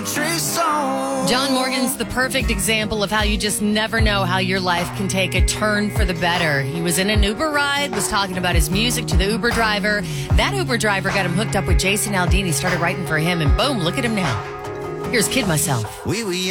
John Morgan's the perfect example of how you just never know how your life can take a turn for the better. He was in an Uber ride, was talking about his music to the Uber driver. That Uber driver got him hooked up with Jason Aldean. He started writing for him, and boom, look at him now. Here's Kid Myself.